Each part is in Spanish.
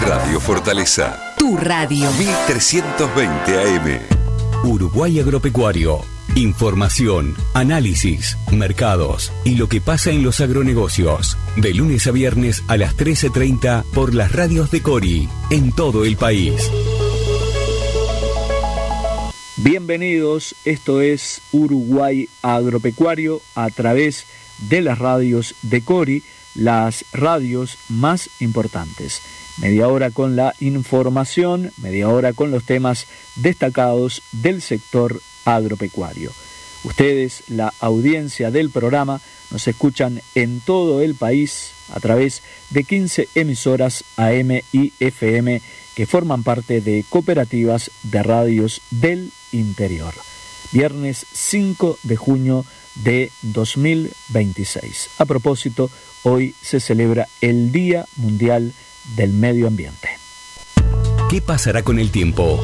Radio Fortaleza. Tu radio. 1320 AM. Uruguay Agropecuario. Información, análisis, mercados y lo que pasa en los agronegocios. De lunes a viernes a las 13:30 por las radios de Cori, en todo el país. Bienvenidos, esto es Uruguay Agropecuario a través de las radios de Cori, las radios más importantes. Media hora con la información, media hora con los temas destacados del sector agropecuario. Ustedes, la audiencia del programa, nos escuchan en todo el país a través de 15 emisoras AM y FM que forman parte de cooperativas de radios del interior. Viernes 5 de junio de 2026. A propósito, hoy se celebra el Día Mundial del Medio Ambiente. ¿Qué pasará con el tiempo?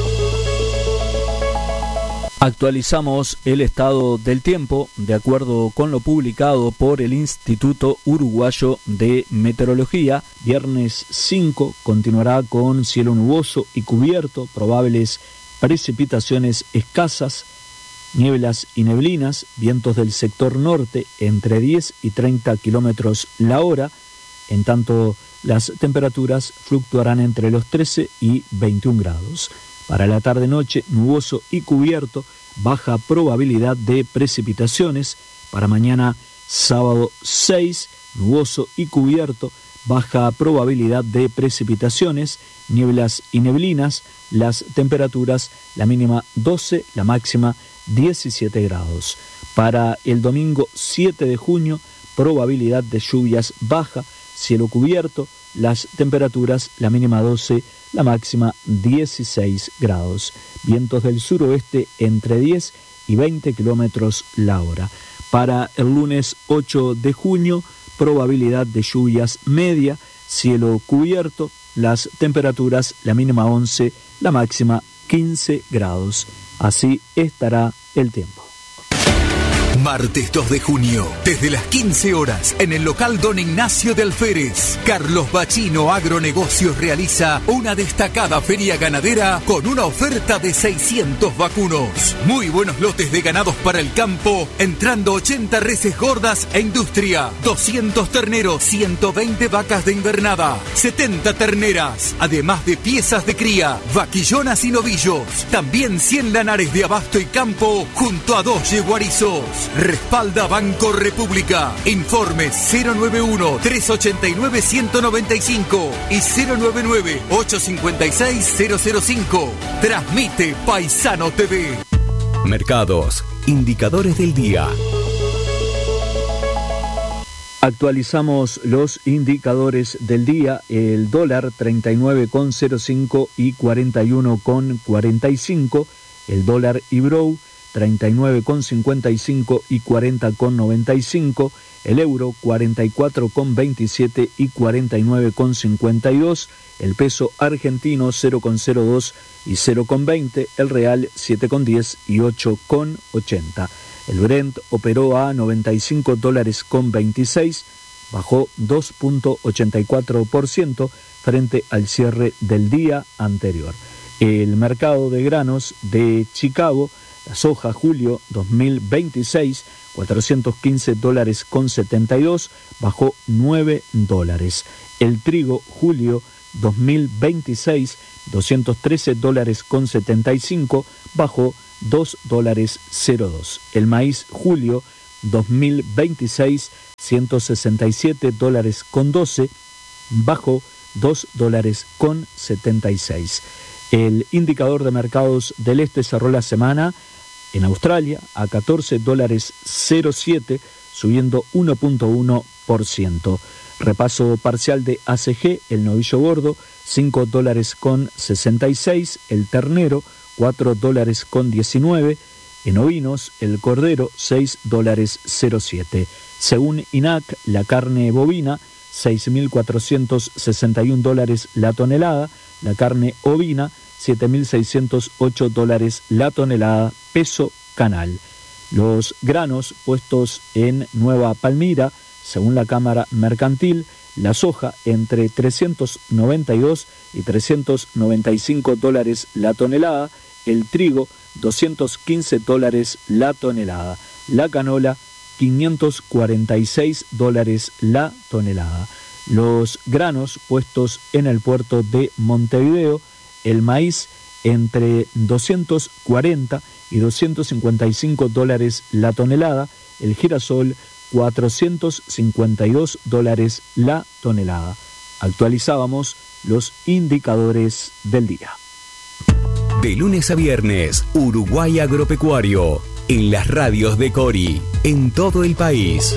Actualizamos el estado del tiempo de acuerdo con lo publicado por el Instituto Uruguayo de Meteorología. Viernes 5 continuará con cielo nuboso y cubierto, probables precipitaciones escasas, nieblas y neblinas, vientos del sector norte entre 10 y 30 kilómetros la hora. En tanto, las temperaturas fluctuarán entre los 13 y 21 grados. Para la tarde-noche, nuboso y cubierto, baja probabilidad de precipitaciones. Para mañana, sábado 6, nuboso y cubierto, baja probabilidad de precipitaciones, nieblas y neblinas. Las temperaturas, la mínima 12, la máxima 17 grados. Para el domingo 7 de junio, probabilidad de lluvias baja, cielo cubierto, las temperaturas, la mínima 12, la máxima 16 grados. Vientos del suroeste entre 10 y 20 kilómetros la hora. Para el lunes 8 de junio, probabilidad de lluvias media, cielo cubierto, las temperaturas, la mínima 11, la máxima 15 grados. Así estará el tiempo. Martes 2 de junio, desde las 15 horas, en el local Don Ignacio de Alférez, Carlos Bachino Agronegocios realiza una destacada feria ganadera con una oferta de 600 vacunos. Muy buenos lotes de ganados para el campo, entrando 80 reses gordas e industria, 200 terneros, 120 vacas de invernada, 70 terneras, además de piezas de cría, vaquillonas y novillos. También 100 lanares de abasto y campo, junto a 2 yeguarizos. Respalda Banco República. Informes 091-389-195 y 099-856-005. Transmite Paisano TV. Mercados, indicadores del día. Actualizamos los indicadores del día. El dólar 39,05 y 41,45. El dólar Ibrow 39,55 y 40,95, el euro 44,27 y 49,52, el peso argentino 0,02 y 0,20, el real 7,10 y 8,80. El Brent operó a $95,26, bajó 2,84% frente al cierre del día anterior. El mercado de granos de Chicago, la soja julio 2026, $415,72, bajó $9. El trigo julio 2026, $213,75, bajó $2,02. El maíz julio 2026, $167,12, bajó $2,76. El indicador de mercados del este cerró la semana en Australia a $14,07, subiendo 1,1%. Repaso parcial de ACG, el novillo gordo, $5,66, el ternero, $4,19, en ovinos, el cordero, $6,07. Según INAC, la carne bovina, $6,461 la tonelada, la carne ovina, $7,608 la tonelada, peso canal. Los granos puestos en Nueva Palmira, según la Cámara Mercantil, la soja entre $392 y $395 la tonelada, el trigo $215 la tonelada, la canola $546 la tonelada. Los granos puestos en el puerto de Montevideo, el maíz entre $240 y $255 la tonelada, el girasol $452 la tonelada. Actualizábamos los indicadores del día. De lunes a viernes, Uruguay Agropecuario, en las radios de Cori, en todo el país.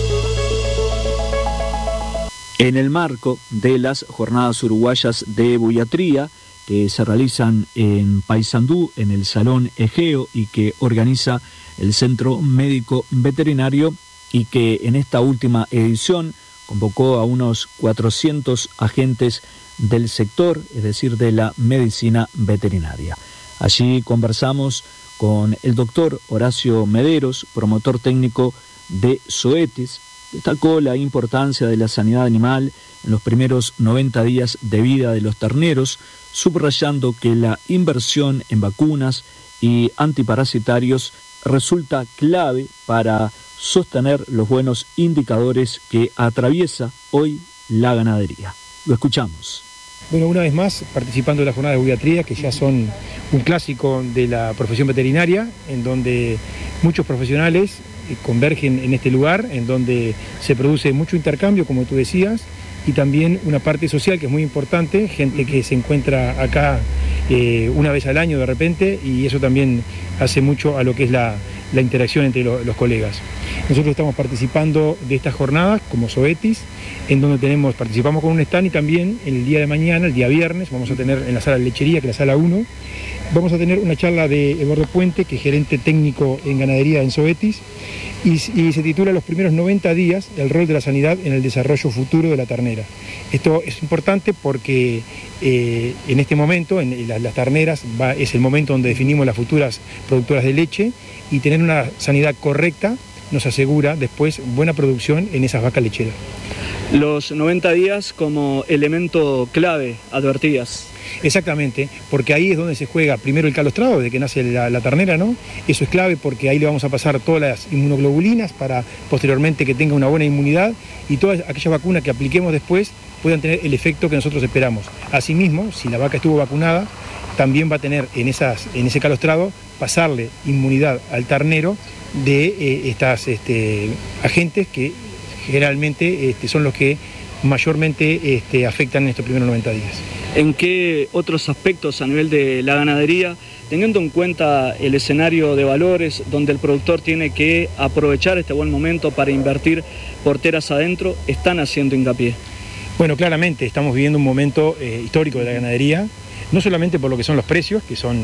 En el marco de las jornadas uruguayas de Buiatría, que se realizan en Paysandú, en el Salón Egeo, y que organiza el Centro Médico Veterinario, y que en esta última edición convocó a unos 400 agentes del sector, es decir, de la medicina veterinaria. Allí conversamos con el doctor Horacio Mederos, promotor técnico de Zoetis. Destacó la importancia de la sanidad animal en los primeros 90 días de vida de los terneros, subrayando que la inversión en vacunas y antiparasitarios resulta clave para sostener los buenos indicadores que atraviesa hoy la ganadería. Lo escuchamos. Bueno, una vez más, participando de la jornada de Buiatría, que ya son un clásico de la profesión veterinaria, en donde muchos profesionales convergen en este lugar, en donde se produce mucho intercambio, como tú decías, y también una parte social que es muy importante, gente que se encuentra acá una vez al año de repente, y eso también hace mucho a lo que es la interacción entre los colegas. Nosotros estamos participando de estas jornadas como Zoetis, en donde participamos con un stand, y también el día de mañana, el día viernes, vamos a tener en la sala de lechería, que es la sala 1, vamos a tener una charla de Eduardo Puente, que es gerente técnico en ganadería en Zoetis, y se titula Los primeros 90 días, el rol de la sanidad en el desarrollo futuro de la ternera. Esto es importante porque en este momento, en las terneras, es el momento donde definimos las futuras productoras de leche, y tener una sanidad correcta nos asegura después buena producción en esas vacas lecheras. Los 90 días como elemento clave, advertías. Exactamente, porque ahí es donde se juega primero el calostrado, desde que nace la ternera, ¿no? Eso es clave porque ahí le vamos a pasar todas las inmunoglobulinas para posteriormente que tenga una buena inmunidad, y todas aquellas vacunas que apliquemos después puedan tener el efecto que nosotros esperamos. Asimismo, si la vaca estuvo vacunada, también va a tener en ese calostrado pasarle inmunidad al ternero de estas agentes que generalmente son los que mayormente afectan en estos primeros 90 días. ¿En qué otros aspectos a nivel de la ganadería, teniendo en cuenta el escenario de valores donde el productor tiene que aprovechar este buen momento para invertir porteras adentro, están haciendo hincapié? Bueno, claramente estamos viviendo un momento histórico de la ganadería, no solamente por lo que son los precios, que son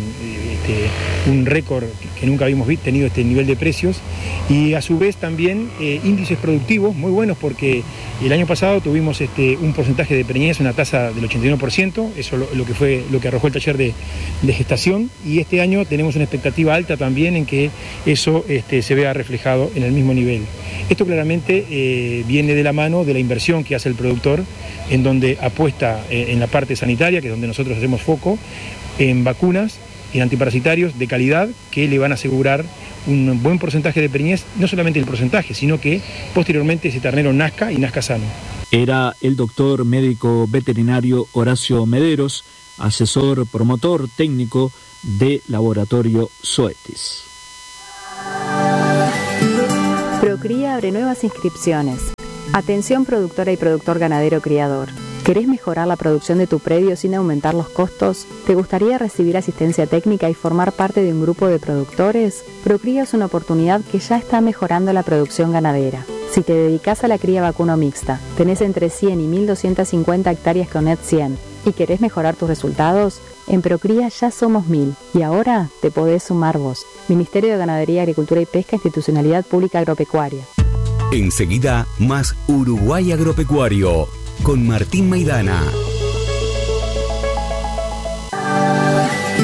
un récord que nunca habíamos tenido este nivel de precios, y a su vez también índices productivos muy buenos, porque el año pasado tuvimos un porcentaje de preñez, una tasa del 81%, eso lo que arrojó el taller de gestación, y este año tenemos una expectativa alta también en que eso se vea reflejado en el mismo nivel. Esto claramente viene de la mano de la inversión que hace el productor, en donde apuesta en la parte sanitaria, que es donde nosotros hacemos foco, en vacunas, en antiparasitarios de calidad que le van a asegurar un buen porcentaje de preñez, no solamente el porcentaje, sino que posteriormente ese ternero nazca y nazca sano. Era el doctor médico veterinario Horacio Mederos, asesor promotor técnico de Laboratorio Zoetis. Procría abre nuevas inscripciones. Atención productora y productor ganadero criador. ¿Querés mejorar la producción de tu predio sin aumentar los costos? ¿Te gustaría recibir asistencia técnica y formar parte de un grupo de productores? Procría es una oportunidad que ya está mejorando la producción ganadera. Si te dedicas a la cría vacuno mixta, tenés entre 100 y 1.250 hectáreas con NET 100 y querés mejorar tus resultados, en Procría ya somos 1000 y ahora te podés sumar vos. Ministerio de Ganadería, Agricultura y Pesca, Institucionalidad Pública Agropecuaria. Enseguida, más Uruguay Agropecuario, con Martín Maidana.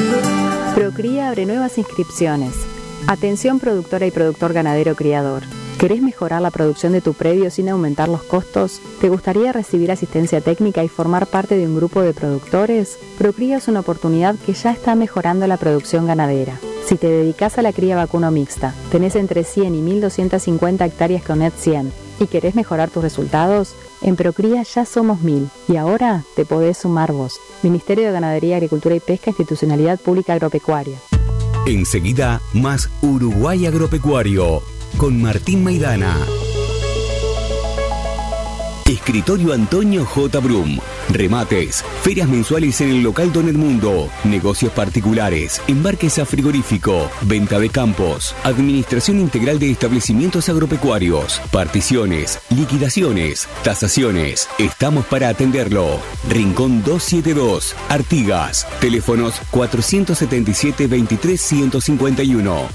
Procría abre nuevas inscripciones. Atención productora y productor ganadero criador. ¿Querés mejorar la producción de tu predio sin aumentar los costos? ¿Te gustaría recibir asistencia técnica y formar parte de un grupo de productores? Procría es una oportunidad que ya está mejorando la producción ganadera. Si te dedicas a la cría vacuno mixta, tenés entre 100 y 1.250 hectáreas con Net 100 y querés mejorar tus resultados, en Procría ya somos 1000 y ahora te podés sumar vos. Ministerio de Ganadería, Agricultura y Pesca, Institucionalidad Pública Agropecuaria. Enseguida, más Uruguay Agropecuario, con Martín Maidana. Escritorio Antonio J. Brum. Remates, ferias mensuales en el local Don Edmundo, negocios particulares, embarques a frigorífico, venta de campos, administración integral de establecimientos agropecuarios, particiones, liquidaciones, tasaciones. Estamos para atenderlo. Rincón 272, Artigas. Teléfonos 477-23-151,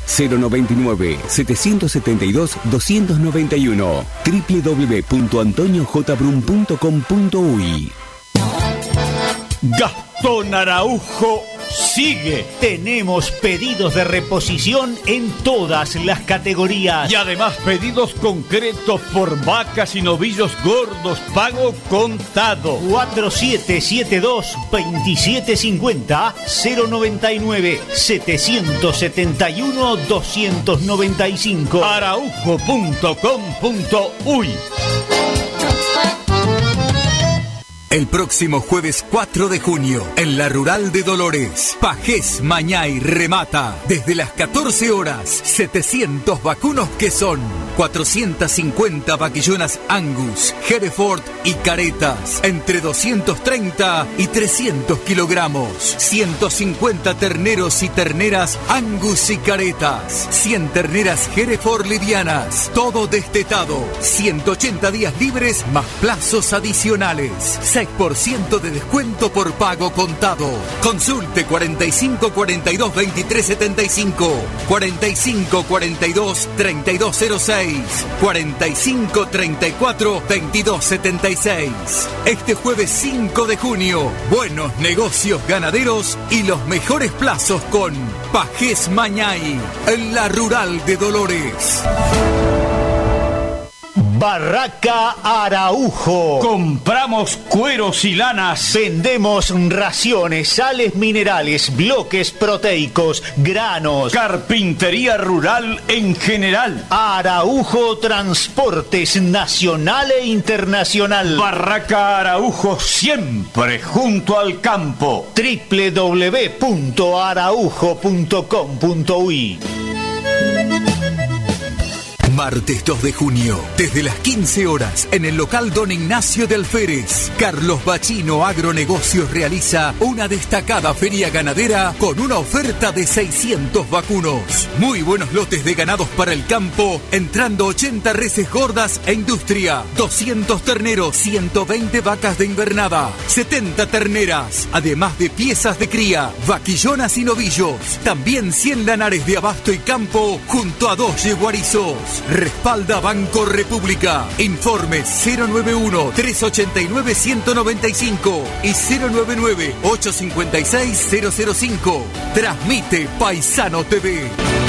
099-772-291, www.antoniojbrum.com.uy. Gastón Araujo sigue. Tenemos pedidos de reposición en todas las categorías. Y además pedidos concretos por vacas y novillos gordos, pago contado. 4772-2750, 099-771-295. araujo.com.uy. El próximo jueves 4 de junio, en la Rural de Dolores, Pajés Mañay remata desde las 14 horas 700 vacunos que son 450 vaquillonas Angus, Hereford y caretas, entre 230 y 300 kilogramos, 150 terneros y terneras Angus y caretas, 100 terneras Hereford livianas, todo destetado, 180 días libres más plazos adicionales. 6% de descuento por pago contado. Consulte 45 42 23 75, 45 42 3206, 45 34 22 76. Este jueves 5 de junio, buenos negocios ganaderos y los mejores plazos con Pajés Mañay en la Rural de Dolores. Barraca Araujo. Compramos cueros y lanas. Vendemos raciones, sales minerales, bloques proteicos, granos. Carpintería rural en general. Araujo Transportes nacional e internacional. Barraca Araujo siempre junto al campo. www.araujo.com.uy. Martes 2 de junio, desde las 15 horas, en el local Don Ignacio de Alférez, Carlos Bachino Agronegocios realiza una destacada feria ganadera con una oferta de 600 vacunos. Muy buenos lotes de ganados para el campo, entrando 80 reses gordas e industria, 200 terneros, 120 vacas de invernada, 70 terneras, además de piezas de cría, vaquillonas y novillos. También 100 lanares de abasto y campo, junto a 2 yeguarizos. Respalda Banco República. Informes 091-389-195 y 099-856-005. Transmite Paisano TV.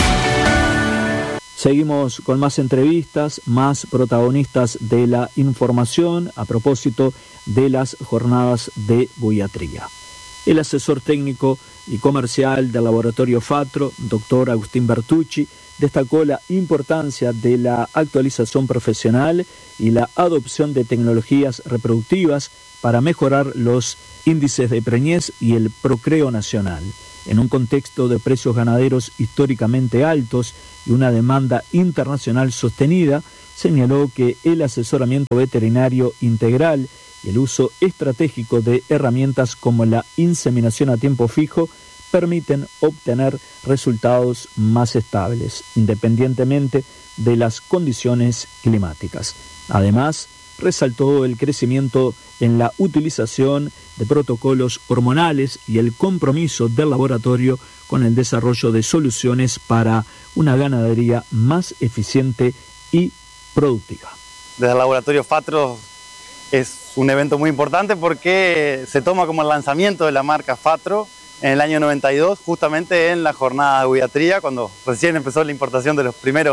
Seguimos con más entrevistas, más protagonistas de la información a propósito de las jornadas de buiatría. El asesor técnico y comercial del laboratorio Fatro, doctor Agustín Bertucci, destacó la importancia de la actualización profesional y la adopción de tecnologías reproductivas para mejorar los índices de preñez y el procreo nacional. En un contexto de precios ganaderos históricamente altos y una demanda internacional sostenida, señaló que el asesoramiento veterinario integral y el uso estratégico de herramientas como la inseminación a tiempo fijo permiten obtener resultados más estables, independientemente de las condiciones climáticas. Además, resaltó el crecimiento en la utilización de protocolos hormonales y el compromiso del laboratorio con el desarrollo de soluciones para una ganadería más eficiente y productiva. Desde el laboratorio Fatro es un evento muy importante porque se toma como el lanzamiento de la marca Fatro en el año 92, justamente en la jornada de buiatría, cuando recién empezó la importación de los primeros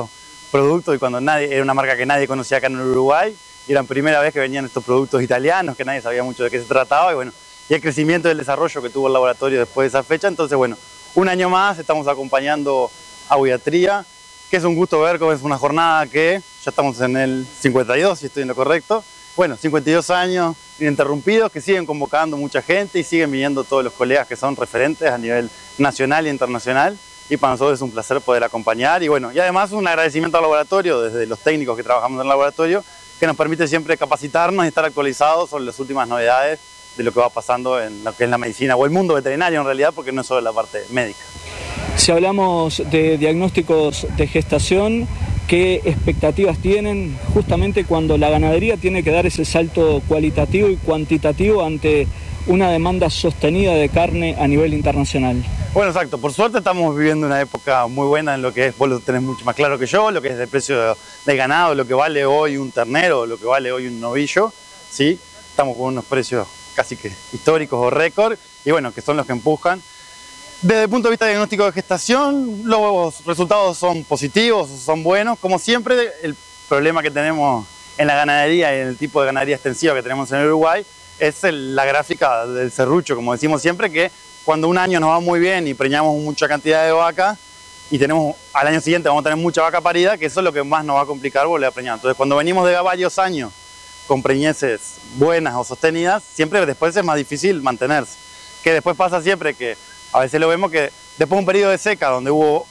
productos y cuando era una marca que nadie conocía acá en el Uruguay, y era la primera vez que venían estos productos italianos, que nadie sabía mucho de qué se trataba, y bueno, y el crecimiento y el desarrollo que tuvo el laboratorio después de esa fecha. Entonces, bueno, un año más estamos acompañando a Huiatría, que es un gusto ver cómo es una jornada que ya estamos en el 52, si estoy en lo correcto. Bueno, 52 años ininterrumpidos, que siguen convocando mucha gente y siguen viniendo todos los colegas que son referentes a nivel nacional e internacional. Y para nosotros es un placer poder acompañar. Y bueno, y además un agradecimiento al laboratorio, desde los técnicos que trabajamos en el laboratorio, que nos permite siempre capacitarnos y estar actualizados sobre las últimas novedades de lo que va pasando en lo que es la medicina o el mundo veterinario en realidad, porque no es solo la parte médica. Si hablamos de diagnósticos de gestación, ¿qué expectativas tienen justamente cuando la ganadería tiene que dar ese salto cualitativo y cuantitativo ante una demanda sostenida de carne a nivel internacional? Bueno, exacto. Por suerte estamos viviendo una época muy buena en lo que es, vos lo tenés mucho más claro que yo, lo que es el precio del ganado, lo que vale hoy un ternero, lo que vale hoy un novillo, ¿sí? Estamos con unos precios casi que históricos o récord, y bueno, que son los que empujan. Desde el punto de vista de diagnóstico de gestación, los resultados son positivos, son buenos. Como siempre, el problema que tenemos en la ganadería y en el tipo de ganadería extensiva que tenemos en el Uruguay es la gráfica del serrucho, como decimos siempre, que cuando un año nos va muy bien y preñamos mucha cantidad de vacas y al año siguiente vamos a tener mucha vaca parida, que eso es lo que más nos va a complicar volver a preñar. Entonces, cuando venimos de varios años con preñeces buenas o sostenidas, siempre después es más difícil mantenerse. Que después pasa siempre que a veces lo vemos que después de un periodo de seca donde hubo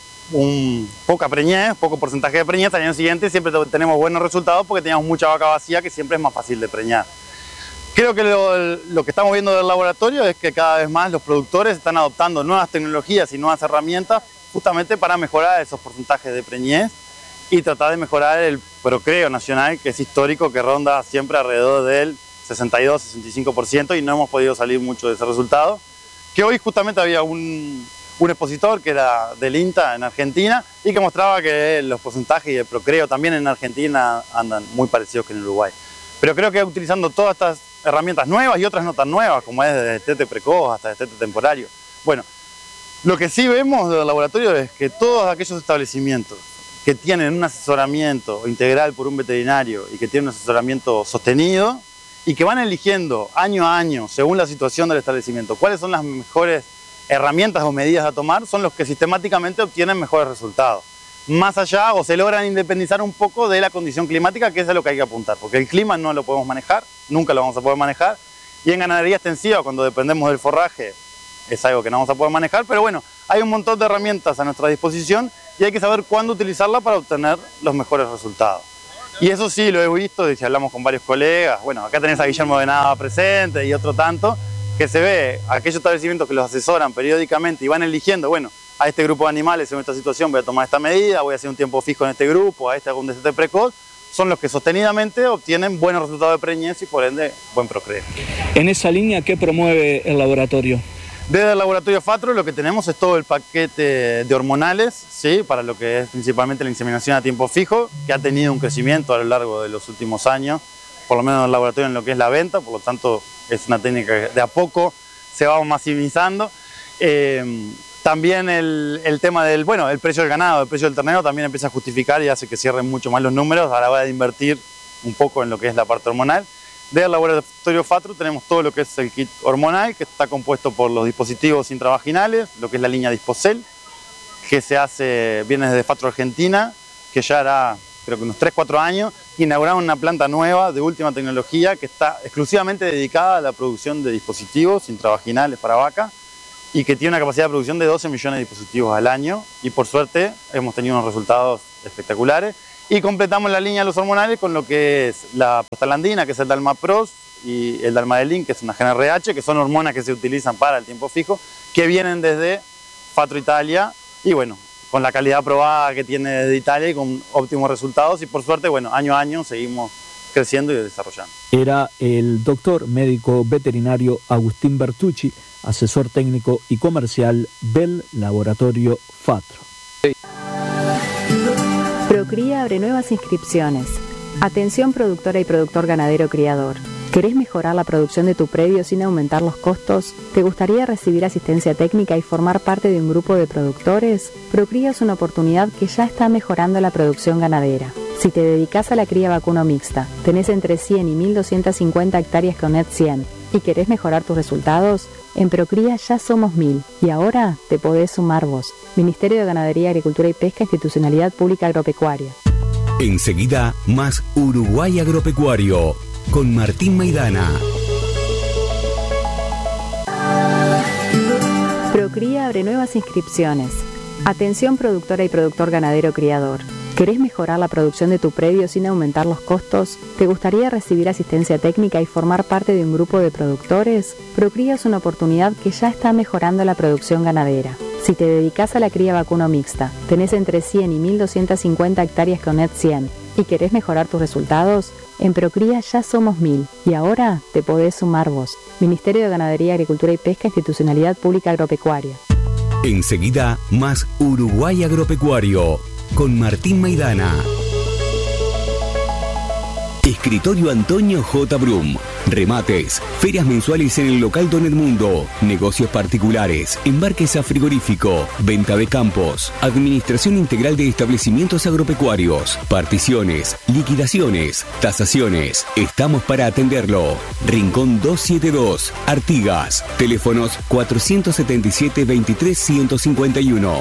poca preñez, poco porcentaje de preñez, al año siguiente siempre tenemos buenos resultados porque teníamos mucha vaca vacía, que siempre es más fácil de preñar. Creo que lo que estamos viendo del laboratorio es que cada vez más los productores están adoptando nuevas tecnologías y nuevas herramientas justamente para mejorar esos porcentajes de preñez y tratar de mejorar el procreo nacional, que es histórico, que ronda siempre alrededor del 62-65%, y no hemos podido salir mucho de ese resultado. Que hoy justamente había un expositor que era del INTA en Argentina y que mostraba que los porcentajes y el procreo también en Argentina andan muy parecidos que en Uruguay. Pero creo que utilizando todas estas herramientas nuevas y otras no tan nuevas, como es desde destete precoz hasta destete temporario. Bueno, lo que sí vemos del laboratorio es que todos aquellos establecimientos que tienen un asesoramiento integral por un veterinario y que tienen un asesoramiento sostenido y que van eligiendo año a año, según la situación del establecimiento, cuáles son las mejores herramientas o medidas a tomar, son los que sistemáticamente obtienen mejores resultados. Más allá, o se logran independizar un poco de la condición climática, que es a lo que hay que apuntar, porque el clima no lo podemos manejar, nunca lo vamos a poder manejar, y en ganadería extensiva, cuando dependemos del forraje, es algo que no vamos a poder manejar, pero bueno, hay un montón de herramientas a nuestra disposición y hay que saber cuándo utilizarla para obtener los mejores resultados. Y eso sí lo he visto, y si hablamos con varios colegas, bueno, acá tenés a Guillermo de Nava presente y otro tanto, que se ve aquellos establecimientos que los asesoran periódicamente y van eligiendo, bueno, a este grupo de animales en esta situación voy a tomar esta medida, voy a hacer un tiempo fijo en este grupo, a este hago un destete precoz, son los que sostenidamente obtienen buenos resultados de preñez y por ende buen procreo. En esa línea, ¿qué promueve el laboratorio? Desde el laboratorio FATRO lo que tenemos es todo el paquete de hormonales, ¿sí? Para lo que es principalmente la inseminación a tiempo fijo, que ha tenido un crecimiento a lo largo de los últimos años, por lo menos en el laboratorio en lo que es la venta, por lo tanto es una técnica que de a poco se va maximizando. También el tema del, bueno, el precio del ganado, el precio del ternero también empieza a justificar y hace que cierren mucho más los números a la hora de invertir un poco en lo que es la parte hormonal. Del laboratorio FATRO tenemos todo lo que es el kit hormonal, que está compuesto por los dispositivos intravaginales, lo que es la línea Disposel, que viene desde FATRO Argentina, que ya era, creo que unos 3-4 años, inauguraron una planta nueva de última tecnología que está exclusivamente dedicada a la producción de dispositivos intravaginales para vaca y que tiene una capacidad de producción de 12 millones de dispositivos al año, y por suerte hemos tenido unos resultados espectaculares. Y completamos la línea de los hormonales con lo que es la prostaglandina, que es el Dalmapros, y el Dalmadelin, que es una GnRH, que son hormonas que se utilizan para el tiempo fijo, que vienen desde FATRO Italia, y bueno, con la calidad probada que tiene desde Italia y con óptimos resultados, y por suerte, bueno, año a año seguimos creciendo y desarrollando. Era el doctor médico veterinario Agustín Bertucci, asesor técnico y comercial del laboratorio FATRO. Procría abre nuevas inscripciones. Atención productora y productor ganadero criador. ¿Querés mejorar la producción de tu predio sin aumentar los costos? ¿Te gustaría recibir asistencia técnica y formar parte de un grupo de productores? Procría es una oportunidad que ya está mejorando la producción ganadera. Si te dedicas a la cría vacuno mixta, tenés entre 100 y 1.250 hectáreas con NET 100 y querés mejorar tus resultados, en Procría ya somos 1000 y ahora te podés sumar vos. Ministerio de Ganadería, Agricultura y Pesca, Institucionalidad Pública Agropecuaria. Enseguida, más Uruguay Agropecuario, con Martín Maidana. Procría abre nuevas inscripciones. Atención productora y productor ganadero criador. ¿Querés mejorar la producción de tu predio sin aumentar los costos? ¿Te gustaría recibir asistencia técnica y formar parte de un grupo de productores? Procría es una oportunidad que ya está mejorando la producción ganadera. Si te dedicas a la cría vacuno mixta, tenés entre 100 y 1.250 hectáreas con NET 100 y querés mejorar tus resultados, en Procría ya somos 1000 y ahora te podés sumar vos. Ministerio de Ganadería, Agricultura y Pesca, Institucionalidad Pública Agropecuaria. Enseguida, más Uruguay Agropecuario, con Martín Maidana. Escritorio Antonio J. Brum. Remates, ferias mensuales en el local Don Edmundo, negocios particulares, embarques a frigorífico, venta de campos, administración integral de establecimientos agropecuarios, particiones, liquidaciones, tasaciones. Estamos para atenderlo. Rincón 272, Artigas. Teléfonos 477-23-151,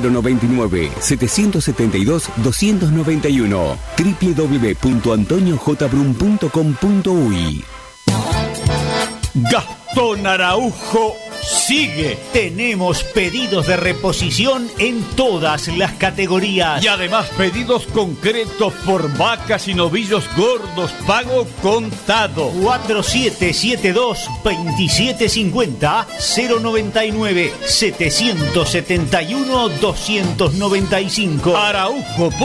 099-772-291, www.antoniojbrum.com.uy. Gastón Araujo sigue. Tenemos pedidos de reposición en todas las categorías. Y además pedidos concretos por vacas y novillos gordos, pago contado. 4772-2750, 099-771-295. Araujo.